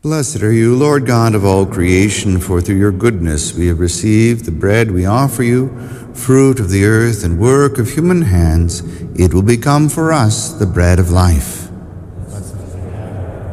Blessed are you, Lord God of all creation, for through your goodness we have received the bread we offer you, fruit of the earth and work of human hands. It will become for us the bread of life.